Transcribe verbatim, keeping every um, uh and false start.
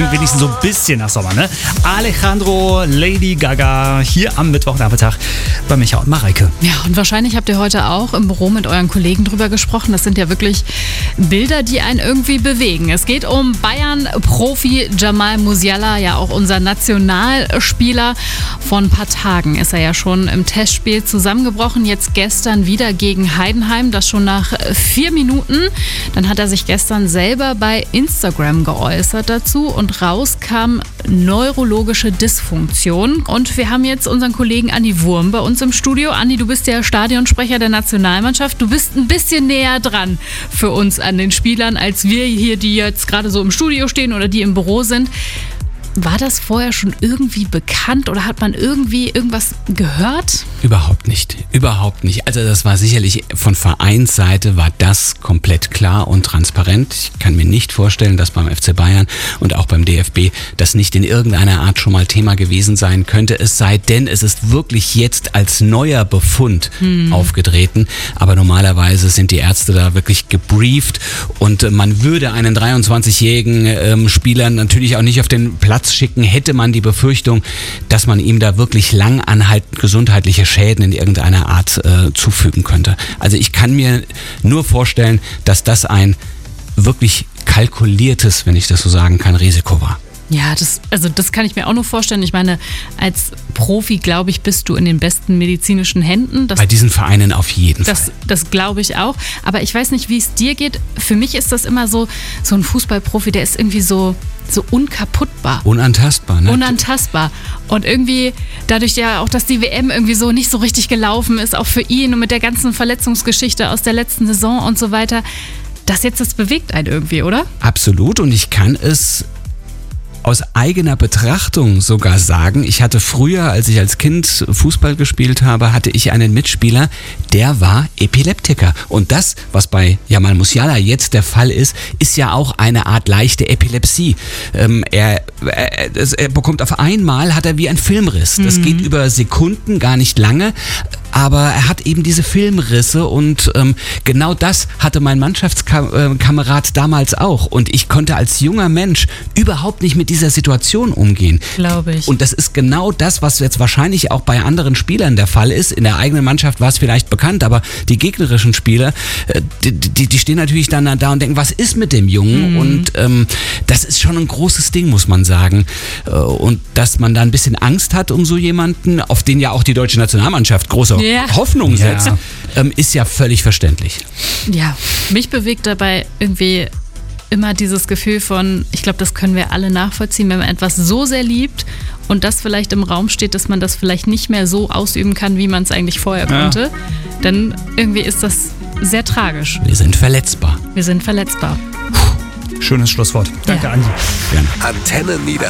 Klingt wenigstens so ein bisschen nach Sommer, ne? Alejandro, Lady Gaga, hier am Mittwochnachmittag bei Micha und Mareike. Ja, und wahrscheinlich habt ihr heute auch im Büro mit euren Kollegen drüber gesprochen. Das sind ja wirklich Bilder, die einen irgendwie bewegen. Es geht um Bayern-Profi Jamal Musiala, ja auch unser Nationalspieler. Vor ein paar Tagen ist er ja schon im Testspiel zusammengebrochen. Jetzt gestern wieder gegen Heidenheim, das schon nach vier Minuten. Dann hat er sich gestern selber bei Instagram geäußert dazu und raus kam neurologische Dysfunktion. Und wir haben jetzt unseren Kollegen Andi Wurm bei uns im Studio. Andi, du bist der Stadionsprecher der Nationalmannschaft. Du bist ein bisschen näher dran für uns an den Spielern, als wir hier, die jetzt gerade so im Studio stehen oder die im Büro sind. War das vorher schon irgendwie bekannt oder hat man irgendwie irgendwas gehört? Überhaupt nicht, überhaupt nicht. Also das war sicherlich von Vereinsseite war das komplett klar und transparent. Ich kann mir nicht vorstellen, dass beim F C Bayern und auch beim D F B das nicht in irgendeiner Art schon mal Thema gewesen sein könnte. Es sei denn, es ist wirklich jetzt als neuer Befund hm. aufgetreten. Aber normalerweise sind die Ärzte da wirklich gebrieft und man würde einen dreiundzwanzigjährigen ähm, Spieler natürlich auch nicht auf den Platz schicken, hätte man die Befürchtung, dass man ihm da wirklich lang anhaltend gesundheitliche Schäden in irgendeiner Art äh, zufügen könnte. Also ich kann mir nur vorstellen, dass das ein wirklich kalkuliertes, wenn ich das so sagen kann, Risiko war. Ja, das, also das kann ich mir auch nur vorstellen. Ich meine, als Profi, glaube ich, bist du in den besten medizinischen Händen. Das, Bei diesen Vereinen auf jeden das, Fall. Das glaube ich auch. Aber ich weiß nicht, wie es dir geht. Für mich ist das immer so, so ein Fußballprofi, der ist irgendwie so, so unkaputtbar. Unantastbar, ne? Unantastbar. Und irgendwie dadurch ja auch, dass die W M irgendwie so nicht so richtig gelaufen ist, auch für ihn und mit der ganzen Verletzungsgeschichte aus der letzten Saison und so weiter. Das jetzt, das bewegt einen irgendwie, oder? Absolut. Und ich kann es aus eigener Betrachtung sogar sagen, ich hatte früher, als ich als Kind Fußball gespielt habe, hatte ich einen Mitspieler, der war Epileptiker. Und das, was bei Jamal Musiala jetzt der Fall ist, ist ja auch eine Art leichte Epilepsie. Ähm, er, er, er bekommt auf einmal, hat er wie ein Filmriss. Das mhm. geht über Sekunden, gar nicht lange. Aber er hat eben diese Filmrisse und ähm, genau das hatte mein Mannschaftskamerad damals auch. Und ich konnte als junger Mensch überhaupt nicht mit dieser Situation umgehen. Glaube ich. Und das ist genau das, was jetzt wahrscheinlich auch bei anderen Spielern der Fall ist. In der eigenen Mannschaft war es vielleicht bekannt, aber die gegnerischen Spieler, äh, die, die, die stehen natürlich dann da und denken, was ist mit dem Jungen? Mhm. Und ähm, das ist schon ein großes Ding, muss man sagen. Äh, und dass man da ein bisschen Angst hat um so jemanden, auf den ja auch die deutsche Nationalmannschaft große Ja. Hoffnung setzt, ja. ähm, ist ja völlig verständlich. Ja, mich bewegt dabei irgendwie immer dieses Gefühl von, ich glaube, das können wir alle nachvollziehen, wenn man etwas so sehr liebt und das vielleicht im Raum steht, dass man das vielleicht nicht mehr so ausüben kann, wie man es eigentlich vorher ja. konnte, dann irgendwie ist das sehr tragisch. Wir sind verletzbar. Wir sind verletzbar. Schönes Schlusswort. Danke, ja. Andi. Gerne. Antenne Niederrhein.